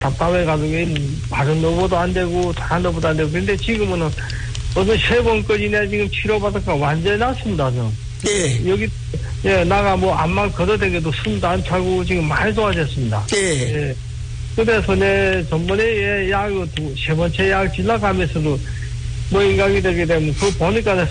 답답해가지고 바른 노보도 안 되고 다른 노보도 안 되고. 근데 지금은 어떤 3번까지나 지금 치료받았가 완전히 낫습니다. 예. 여기 나가 뭐 암만 걷어다녀도 숨도 안 차고 지금 많이 좋아졌습니다. 예. 그래서 전번에 약 3번째 약 지나가면서도 뭐 인강이 되게 되면 그 보니까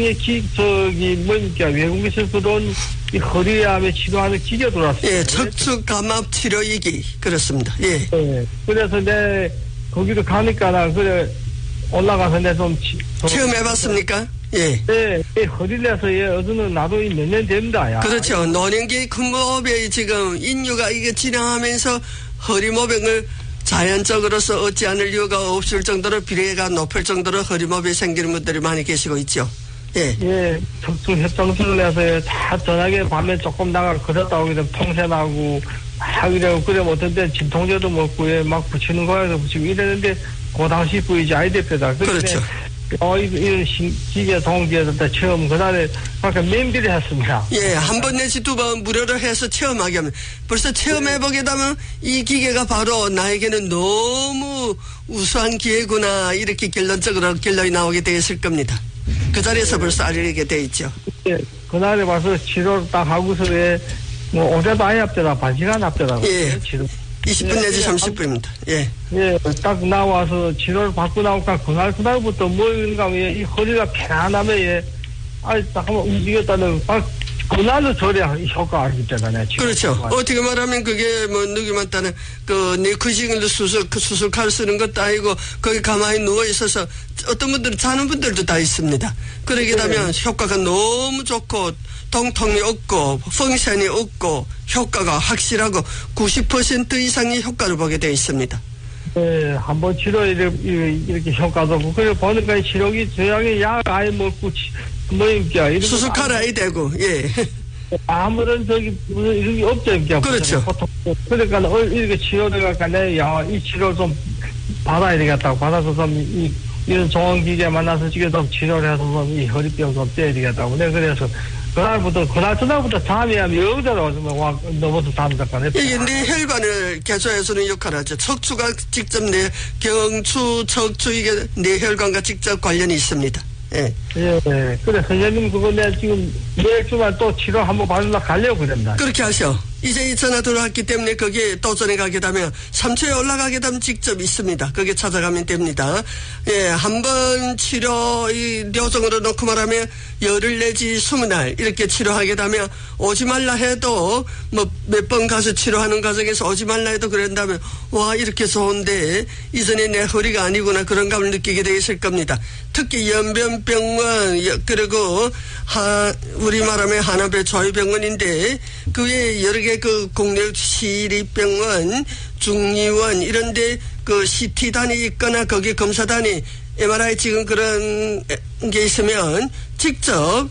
3층에 뭐니까 외국에서 그런 이 허리암에 치료하는 기계 들어왔어요. 예, 척추 감압 치료이기 그렇습니다. 예. 그래서 거기도 가니까 그래 올라가서 좀 체험해봤습니까? 예. 네, 허리 내서 어제는 나도 몇 년 됩니다. 야. 그렇죠. 노년기 근무업에 지금 인류가 이게 진행하면서 허리모병을 자연적으로서 얻지 않을 이유가 없을 정도로 비례가 높을 정도로 허리모병이 생기는 분들이 많이 계시고 있죠. 예. 척추 협정술을 해서 다 저녁에 밤에 조금 나가 걸었다 오게 되면 통새나고 막 이래고 그래 어떤 때 진통제도 먹고 막 붙이는 거에서 붙이고 이랬는데 그 당시 보이지 아이대표다. 그렇죠. 이런 기계 동기에서 처음 그날에 아까 면비를 했습니다. 예, 한 번 내지 2번 무료로 해서 체험하게 하면 벌써 체험해보게 되면 이 기계가 바로 나에게는 너무 우수한 기회구나 이렇게 결론이 나오게 되어 있을 겁니다. 그 자리에서 벌써 알게 되어 있죠. 예, 그날에 와서 치료를 딱 하고서 뭐 어제도 아예 앞대다 반시간 앞대다. 예. 20분 내지 30분입니다. 예. 예, 딱 나와서 치료를 받고 나오니까 그날부터 뭐인가 이 허리가 편안하면 딱 한번 움직였다는 그날로 저래 효과가 있잖아요. 그렇죠. 어떻게 말하면 그게 뭐 누구만 따는 뇌크싱을 수술칼 쓰는 것도 아니고 거기 가만히 누워 있어서 어떤 분들은 자는 분들도 다 있습니다. 그러게 되면 효과가 너무 좋고 통통이 없고 펑션이 없고 효과가 확실하고 90% 이상의 효과를 보게 되어 있습니다. 네, 한번 치료 이렇게 효과도 없고 그래 보니까 치료기 저양에 약 아예 먹고 뭐니까 수술칼 아예 되고 예. 아무런 무슨 이런 게 없죠. 그렇죠. 보통 그러니까 이렇게 치료돼가니까 이 치료 좀 받아야 되겠다고 받아서 좀 이런 좋은 기계 만나서 지금 좀 치료를 해서 좀 이 허리병 좀 떼야 되겠다고. 그래서 그날 전날부터 잠이 여기다가 넘어서 잠이 잠깐 했어요. 이게 뇌혈관을 개조해주는 역할을 하죠. 척추가 직접 척추 이게 뇌혈관과 직접 관련이 있습니다. 예. 그래, 선생님, 그거 내가 지금 내일 주말 또 치료 한번 받으러 가려고 그랬나. 그렇게 하셔. 이제 이 전화 들어왔기 때문에 거기에 도전해 가게 되면 3초에 올라가게 되면 직접 있습니다. 거기에 찾아가면 됩니다. 예, 한번 치료, 료정으로 놓고 말하면 열흘 내지 20날 이렇게 치료하게 되면 오지 말라 해도 뭐 몇 번 가서 치료하는 과정에서 오지 말라 해도 그런다면 와, 이렇게 좋은데 이전에 내 허리가 아니구나 그런 감을 느끼게 되어 있을 겁니다. 특히 연변병원, 그리고 우리 말하면 하나별 조이병원인데 그 외에 여러 개 국내 시립병원, 중의원 이런데 CT단이 있거나 거기 검사단이 MRI 지금 그런 게 있으면 직접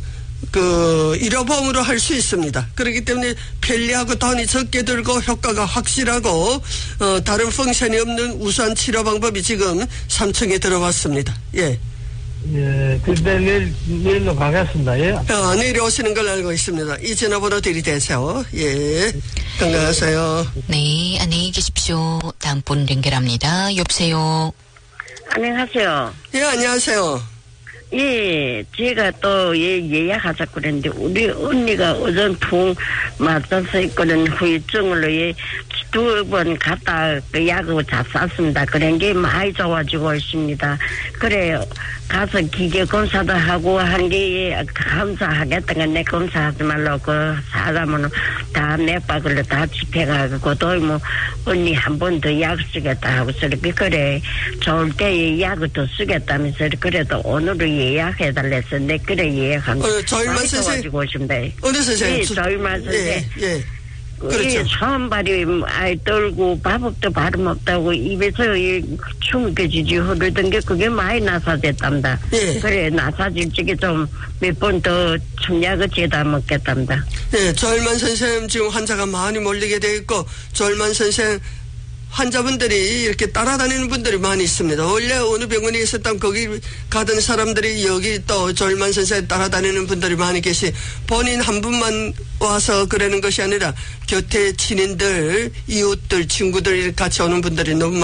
의료보험으로 할 수 있습니다. 그렇기 때문에 편리하고 돈이 적게 들고 효과가 확실하고 다른 펑션이 없는 우수한 치료 방법이 지금 3층에 들어왔습니다. 예. 예, 근데 내일로 가겠습니다. 예. 내일 오시는 걸 알고 있습니다. 이 전화번호 들이대세요. 예. 건강하세요. 네, 안녕히 계십시오. 다음 분 연결합니다. 여보세요. 안녕하세요. 예, 안녕하세요. 예, 제가 또 예약하자고 그랬는데 우리 언니가 오전풍 맞아서 있거든 후유증으로 2번 갔다 그 약을 다 쌌습니다. 그런 게 많이 좋아지고 있습니다. 그래 가서 기계 검사도 하고 한 게 감사하겠다가 내 검사하지 말라고 그 사람은 다 맥박으로 다 집해가지고 또 뭐 언니 한 번 더 약 쓰겠다 하고 저렇게 그래 좋을 때 약을 더 쓰겠다면서 그래도 오늘은 예약해달랬어. 내 그래 예약한 거. 조일만 선생. 어느 선생? 예, 조일만 선생. 예. 그렇죠. 처음 발이 떨고 밥업도 발음 없다고 입에서 충격이지 흐르던 게 그게 많이 나사됐답니다. 예. 그래 나사질 적에 좀 몇 번 더 청약을 제다 먹겠답니다. 예, 조일만 선생 지금 환자가 많이 몰리게 돼 있고 조일만 선생 환자분들이 이렇게 따라다니는 분들이 많이 있습니다. 원래 어느 병원에 있었다면 거기 가던 사람들이 여기 또 조일만 선생에 따라다니는 분들이 많이 계시, 본인 한 분만 와서 그러는 것이 아니라 곁에 친인들, 이웃들, 친구들 같이 오는 분들이 너무